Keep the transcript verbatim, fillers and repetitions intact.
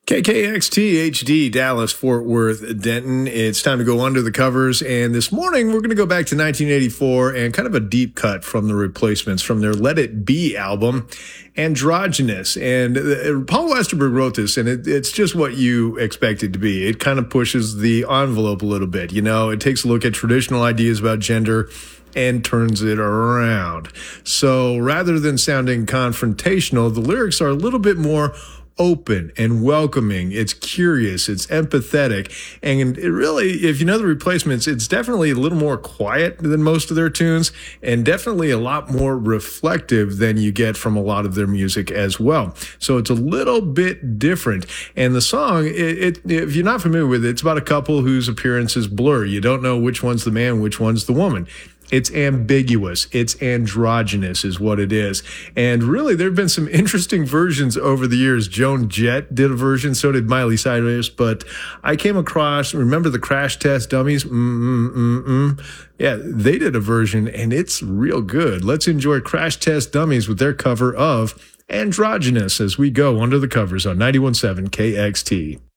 K K X T H D, Dallas, Fort Worth, Denton. It's time to go under the covers. And this morning, we're going to go back to nineteen eighty-four and kind of a deep cut from the Replacements from their Let It Be album, Androgynous. And uh, Paul Westerberg wrote this, and it, it's just what you expect it to be. It kind of pushes the envelope a little bit. You know, it takes a look at traditional ideas about gender and turns it around. So rather than sounding confrontational, the lyrics are a little bit more open and welcoming. It's curious. It's empathetic. And it really, if you know the Replacements, it's definitely a little more quiet than most of their tunes and definitely a lot more reflective than you get from a lot of their music as well. So it's a little bit different. And the song, it, it, if you're not familiar with it, it's about a couple whose appearances blur. You don't know which one's the man, which one's the woman. It's ambiguous. It's androgynous is what it is. And really, there have been some interesting versions over the years. Joan Jett did a version, so did Miley Cyrus. But I came across, remember the Crash Test Dummies? Mm-mm-mm-mm. Yeah, they did a version, and it's real good. Let's enjoy Crash Test Dummies with their cover of Androgynous as we go under the covers on ninety-one point seven K X T.